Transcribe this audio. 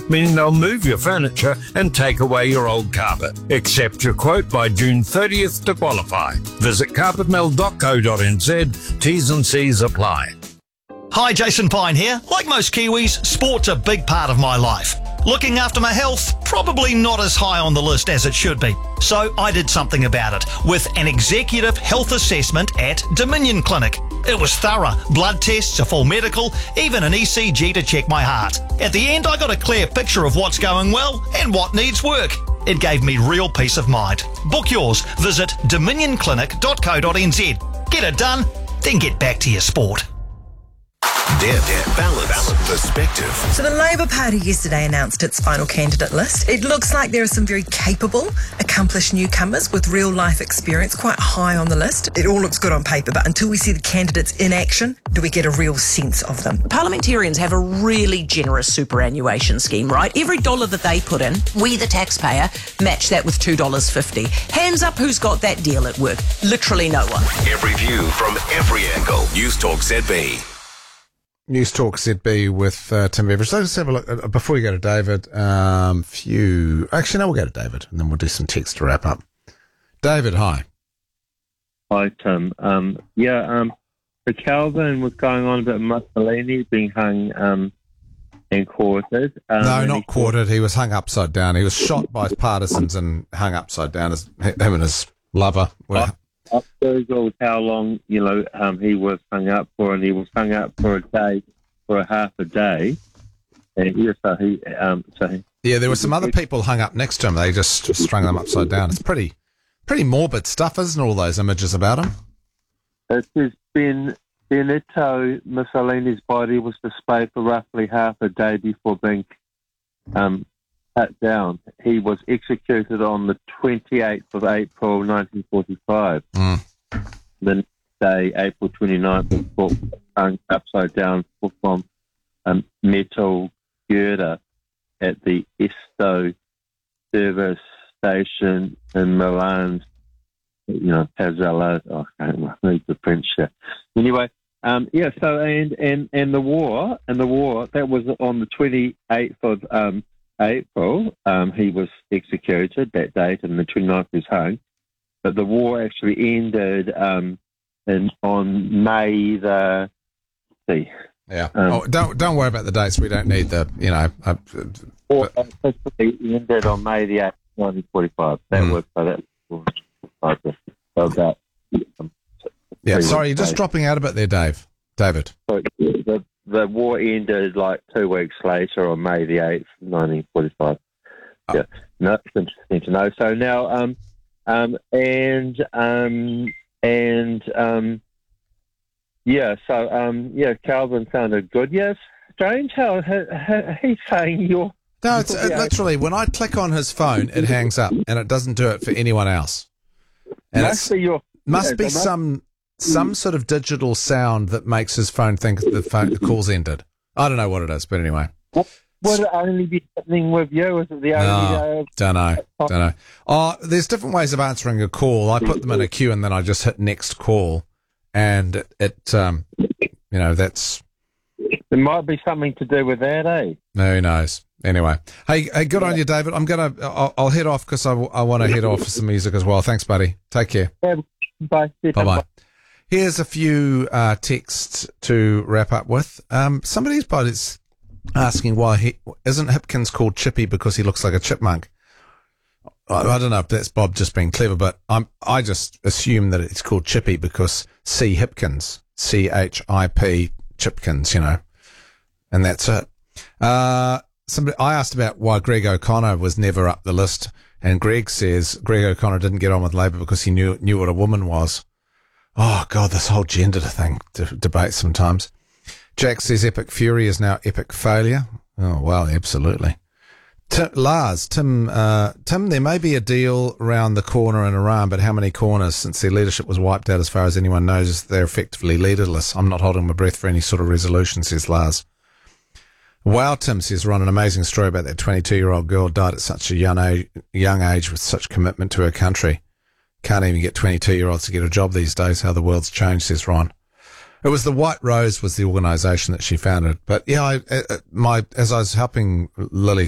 meaning they'll move your furniture and take away your old carpet. Accept your quote by June 30th to qualify. Visit carpetmill.co.nz. T's and C's apply. Hi, Jason Pine here. Like most Kiwis, sport's a big part of my life. Looking after my health, probably not as high on the list as it should be. So I did something about it with an executive health assessment at Dominion Clinic. It was thorough. Blood tests, a full medical, even an ECG to check my heart. At the end, I got a clear picture of what's going well and what needs work. It gave me real peace of mind. Book yours. Visit dominionclinic.co.nz. Get it done, then get back to your sport. Balance, perspective. So the Labour Party yesterday announced its final candidate list. It looks like there are some very capable, accomplished newcomers with real life experience quite high on the list. It all looks good on paper, but until we see the candidates in action, do we get a real sense of them? Parliamentarians have a really generous superannuation scheme, right? Every dollar that they put in, we the taxpayer match that with $2.50. Hands up who's got that deal at work. Literally no one. Every view from every angle. News Talk ZB. News Talk ZB with Tim Beveridge. Let's have a look. Before we go to David, we'll go to David and then we'll do some text to wrap up. David, hi. Hi, Tim. So Calvin was going on about Mussolini being hung and quartered. No, not quartered. He was hung upside down. He was shot by his partisans and hung upside down. Him and his lover were... I googled how long, he was hung up for, and he was hung up for a day, for a half a day. And there were some other people hung up next to him. They just strung them upside down. It's pretty morbid stuff, isn't it, all those images about him? It says Benito Mussolini's body was displayed for roughly half a day before being cut down. He was executed on the 28th of April 1945. The next day, April 29th, was hung upside down from a metal girder at the Esto service station in Milan's, Pazzella. I can't read the French here. Anyway, so and the war, that was on the 28th of April, he was executed that date, and the 29th was hung. But the war actually ended on May the. Yeah. Don't worry about the dates. We don't need the. War officially ended on May the 8th, 1945. That was that. Yeah. Sorry, you're just dropping out a bit there, David. So the war ended like 2 weeks later on May the 8th, 1945. Yeah, no, it's interesting to know. So now, Calvin sounded good. Yes, strange how he's saying you're. No, it's literally when I click on his phone, it hangs up, and it doesn't do it for anyone else. And must be some sort of digital sound that makes his phone think the call's ended. I don't know what it is, but anyway. Would it only be happening with you? Is it the only Don't know. Oh, there's different ways of answering a call. I put them in a queue and then I just hit next call, and it that's. There might be something to do with that, eh? Who knows? Anyway, hey, good on you, David. I'll head off because I want to head off for some music as well. Thanks, buddy. Take care. Yeah, bye. Bye. Here's a few texts to wrap up with. Somebody's asking why isn't Hipkins called Chippy because he looks like a chipmunk. I don't know if that's Bob just being clever, but I just assume that it's called Chippy because C. Hipkins, CHIP Chipkins, and that's it. I asked about why Greg O'Connor was never up the list, and Greg says Greg O'Connor didn't get on with Labour because he knew what a woman was. Oh, God, this whole gender thing debate sometimes. Jack says Epic Fury is now Epic Failure. Oh, well, absolutely. Tim, there may be a deal around the corner in Iran, but how many corners since their leadership was wiped out as far as anyone knows? They're effectively leaderless. I'm not holding my breath for any sort of resolution, says Lars. Wow, Tim says, Ron, an amazing story about that 22-year-old girl died at such a young age with such commitment to her country. Can't even get 22-year-olds to get a job these days. How the world's changed, says Ron. It was the White Rose was the organisation that she founded. But yeah, as I was helping Lily